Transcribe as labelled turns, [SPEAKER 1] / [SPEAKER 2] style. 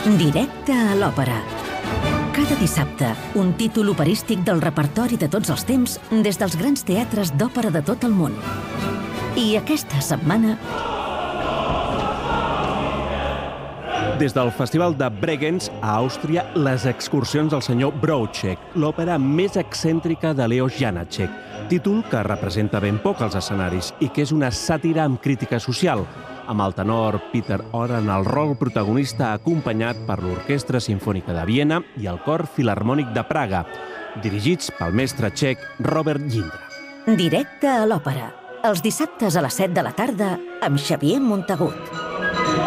[SPEAKER 1] Directe a l'òpera. Cada dissabte, un títol operístic del repertori de tots els temps des dels grans teatres d'òpera de tot el món. I aquesta setmana...
[SPEAKER 2] Des del Festival de Bregenz, a Àustria, les excursions del senyor Broucek, l'òpera més excèntrica de Leos Janáček, títol que representa ben poc als escenaris i que és una sàtira amb crítica social, amb el tenor Peter Orr en el rol protagonista acompanyat per l'Orquestra Simfònica de Viena i el Cor Filharmònic de Praga, dirigits pel mestre txec Robert Jindra.
[SPEAKER 1] Directe a l'òpera, els dissabtes a les 7 de la tarda amb Xavier Montagut.